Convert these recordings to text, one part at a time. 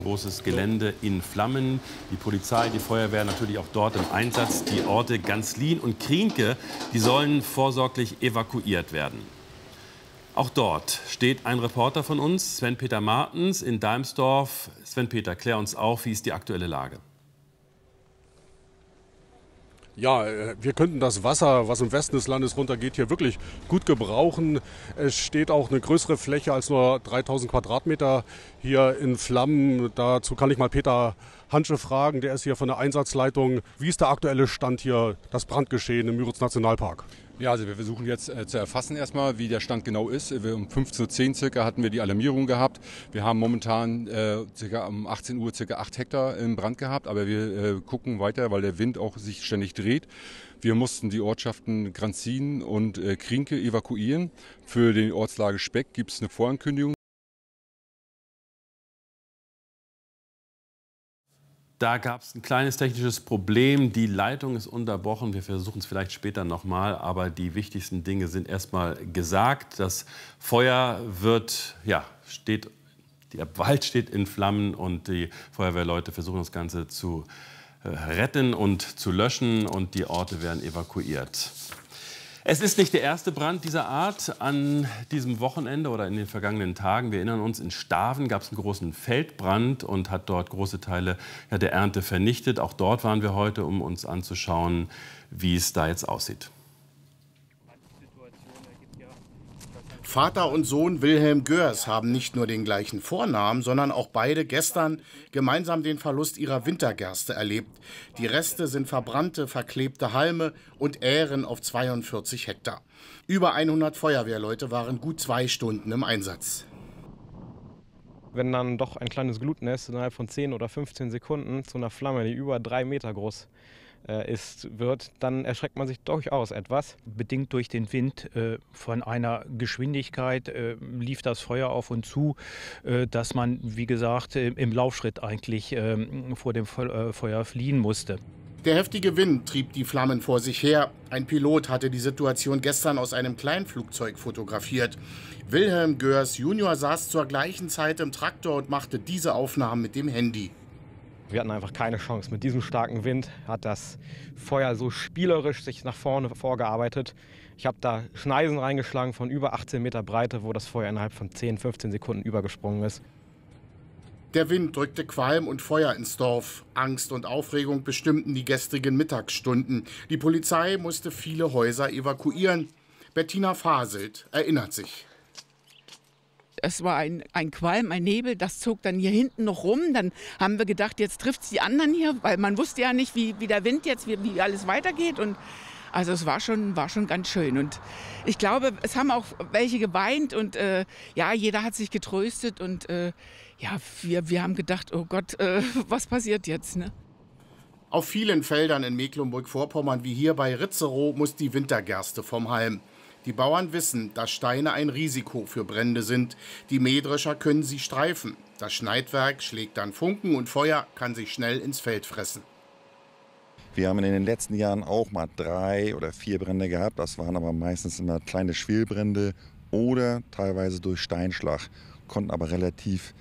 Großes Gelände in Flammen. Die Polizei, die Feuerwehr natürlich auch dort im Einsatz. Die Orte Ganzlin und Krienke, die sollen vorsorglich evakuiert werden. Auch dort steht ein Reporter von uns, Sven-Peter Martens in Dalmsdorf. Sven-Peter, klär uns auf, wie ist die aktuelle Lage? Ja, wir könnten das Wasser, was im Westen des Landes runtergeht, hier wirklich gut gebrauchen. Es steht auch eine größere Fläche als nur 3000 Quadratmeter hier in Flammen. Dazu kann ich mal Peter Hantsche fragen, der ist hier von der Einsatzleitung. Wie ist der aktuelle Stand hier, das Brandgeschehen im Müritz-Nationalpark? Ja, also wir versuchen jetzt zu erfassen erstmal, wie der Stand genau ist. Um 15:10 Uhr circa hatten wir die Alarmierung gehabt. Wir haben momentan circa um 18 Uhr circa 8 Hektar im Brand gehabt, aber wir gucken weiter, weil der Wind auch sich ständig dreht. Wir mussten die Ortschaften Ganzlin und Krienke evakuieren. Für die Ortslage Speck gibt es eine Vorankündigung. Da gab es ein kleines technisches Problem. Die Leitung ist unterbrochen. Wir versuchen es vielleicht später nochmal. Aber die wichtigsten Dinge sind erstmal gesagt. Das Feuer der Wald steht in Flammen und die Feuerwehrleute versuchen das Ganze zu retten und zu löschen. Und die Orte werden evakuiert. Es ist nicht der erste Brand dieser Art an diesem Wochenende oder in den vergangenen Tagen. Wir erinnern uns, in Staven gab es einen großen Feldbrand und hat dort große Teile der Ernte vernichtet. Auch dort waren wir heute, um uns anzuschauen, wie es da jetzt aussieht. Vater und Sohn Wilhelm Görs haben nicht nur den gleichen Vornamen, sondern auch beide gestern gemeinsam den Verlust ihrer Wintergerste erlebt. Die Reste sind verbrannte, verklebte Halme und Ähren auf 42 Hektar. Über 100 Feuerwehrleute waren gut 2 Stunden im Einsatz. Wenn dann doch ein kleines Glutnest innerhalb von 10 oder 15 Sekunden zu einer Flamme, die über 3 Meter groß wird, dann erschreckt man sich durchaus etwas. Bedingt durch den Wind von einer Geschwindigkeit lief das Feuer auf uns zu, dass man, wie gesagt, im Laufschritt eigentlich vor dem Feuer fliehen musste. Der heftige Wind trieb die Flammen vor sich her. Ein Pilot hatte die Situation gestern aus einem Kleinflugzeug fotografiert. Wilhelm Görs Junior saß zur gleichen Zeit im Traktor und machte diese Aufnahmen mit dem Handy. Wir hatten einfach keine Chance. Mit diesem starken Wind hat das Feuer so spielerisch sich nach vorne vorgearbeitet. Ich habe da Schneisen reingeschlagen von über 18 Meter Breite, wo das Feuer innerhalb von 10, 15 Sekunden übergesprungen ist. Der Wind drückte Qualm und Feuer ins Dorf. Angst und Aufregung bestimmten die gestrigen Mittagsstunden. Die Polizei musste viele Häuser evakuieren. Bettina Faselt erinnert sich. Es war ein Qualm, ein Nebel, das zog dann hier hinten noch rum. Dann haben wir gedacht, jetzt trifft es die anderen hier, weil man wusste ja nicht, wie der Wind jetzt, wie alles weitergeht. Und also es war schon ganz schön. Und ich glaube, es haben auch welche geweint und jeder hat sich getröstet. Und wir haben gedacht, oh Gott, was passiert jetzt, ne? Auf vielen Feldern in Mecklenburg-Vorpommern wie hier bei Ritzerow muss die Wintergerste vom Halm. Die Bauern wissen, dass Steine ein Risiko für Brände sind. Die Mähdrescher können sie streifen. Das Schneidwerk schlägt dann Funken und Feuer kann sich schnell ins Feld fressen. Wir haben in den letzten Jahren auch mal 3 oder 4 Brände gehabt. Das waren aber meistens immer kleine Schwelbrände oder teilweise durch Steinschlag. Konnten aber relativ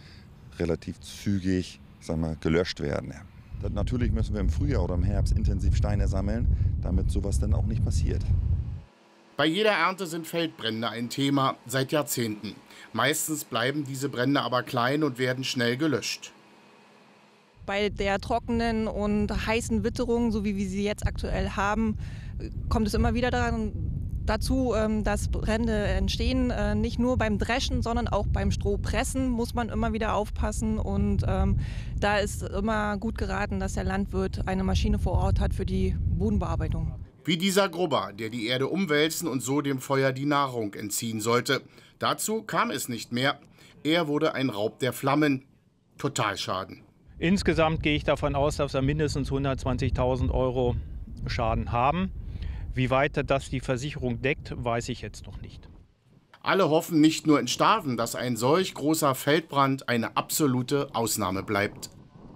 zügig gelöscht werden. Natürlich müssen wir im Frühjahr oder im Herbst intensiv Steine sammeln, damit sowas dann auch nicht passiert. Bei jeder Ernte sind Feldbrände ein Thema seit Jahrzehnten. Meistens bleiben diese Brände aber klein und werden schnell gelöscht. Bei der trockenen und heißen Witterung, so wie wir sie jetzt aktuell haben, kommt es immer wieder dazu, dass Brände entstehen. Nicht nur beim Dreschen, sondern auch beim Strohpressen muss man immer wieder aufpassen. Und da ist immer gut geraten, dass der Landwirt eine Maschine vor Ort hat für die Bodenbearbeitung. Wie dieser Grubber, der die Erde umwälzen und so dem Feuer die Nahrung entziehen sollte. Dazu kam es nicht mehr. Er wurde ein Raub der Flammen. Totalschaden. Insgesamt gehe ich davon aus, dass wir mindestens 120.000 € Schaden haben. Wie weit das die Versicherung deckt, weiß ich jetzt noch nicht. Alle hoffen nicht nur in Staven, dass ein solch großer Feldbrand eine absolute Ausnahme bleibt.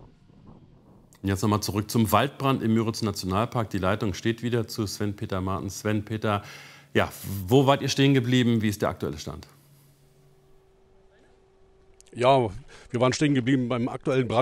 Jetzt nochmal zurück zum Waldbrand im Müritz-Nationalpark. Die Leitung steht wieder zu Sven-Peter Martens. Sven-Peter, wo wart ihr stehen geblieben? Wie ist der aktuelle Stand? Ja, wir waren stehen geblieben beim aktuellen Brand.